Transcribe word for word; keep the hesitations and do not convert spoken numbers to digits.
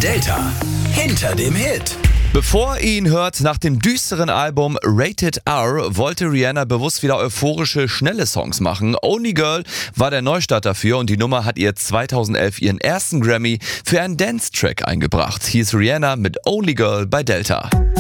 Delta hinter dem Hit. Bevor ihr ihn hört, nach dem düsteren Album Rated R wollte Rihanna bewusst wieder euphorische, schnelle Songs machen. Only Girl war der Neustart dafür und die Nummer hat ihr zweitausendelf ihren ersten Grammy für einen Dance-Track eingebracht. Hier ist Rihanna mit Only Girl bei Delta.